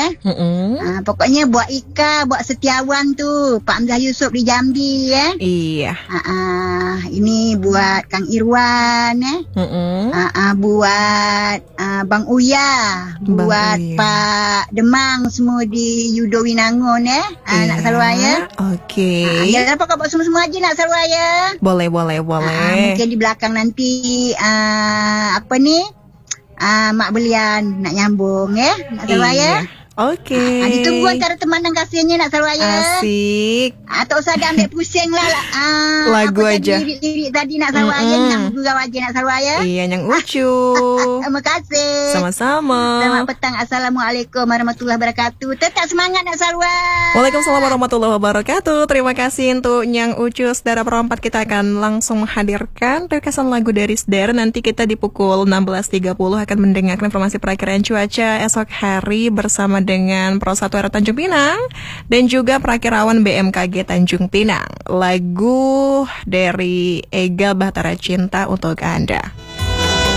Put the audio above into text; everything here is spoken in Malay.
ya. Pokoknya buat Ika, buat Setiawan tu, Pak Hamzah Yusof di Jambi ya. Iya. Ini buat Kang Irwan ya. Buat Bang Uya, buat Pak Demang semua di Yudo Winangun ya. Nak Salwa ya. Okey. Ya apa kau buat semua aja nak Salwa ya. Boleh. Mungkin di belakang nanti Mak Belian nak nyambung ya. Nak Salwa ya. Okey. Ditunggu antara teman dan kasihnya nak Salwa ya. Asik. Tak usah dah ambil pusing lah. Lagu aja. Lirik tadi nak Salwa ya. Nak gurau aja nak Salwa ya. Iya, Nyang Ucu. Terima kasih. Sama-sama. Selamat petang. Assalamualaikum warahmatullahi wabarakatuh. Tetap semangat nak Salwa. Waalaikumsalam warahmatullahi wabarakatuh. Terima kasih untuk Nyang Ucu. Saudara perempat, kita akan langsung menghadirkan requestan lagu dari Sder. Nanti kita di pukul 16.30 akan mendengarkan informasi perakiraan cuaca esok hari bersama dengan Pro 1 RO Tanjung Pinang dan juga perakirawan BMKG Tanjung Pinang. Lagu dari Ega Bahtera Cinta untuk Anda.